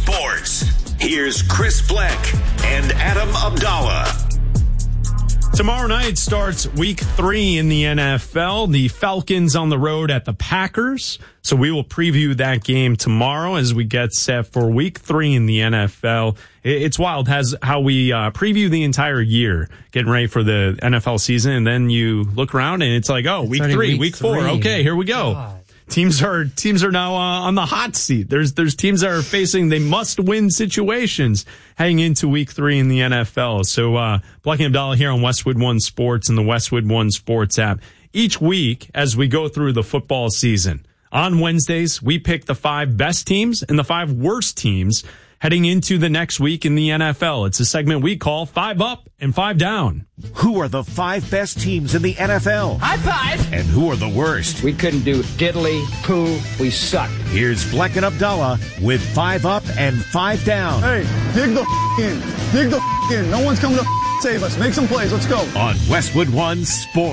Sports. Here's Chris Bleck and Adam Abdallah. Tomorrow night starts week 3 in the NFL. The Falcons on the road at the Packers. So we will preview that game tomorrow as we get set for week 3 in the NFL. It's wild how we preview the entire year, getting ready for the NFL season. And then you look around and it's like, oh, week 3, week 4. Okay, here we go. God. Teams are now on the hot seat. There's teams that are facing they must win situations heading into week 3 in the NFL. So Bleck and Abdallah here on Westwood One Sports and the Westwood One Sports app. Each week as we go through the football season, on Wednesdays we pick the 5 best teams and the 5 worst teams heading into the next week in the NFL. It's a segment we call 5 Up and 5 Down. Who are the 5 best teams in the NFL? High five! And who are the worst? We couldn't do diddly, poo, we suck. Here's Bleck and Abdallah with 5 Up and 5 Down. Hey, dig the in. Dig the in. No one's coming to save us. Make some plays. Let's go. On Westwood One Sports.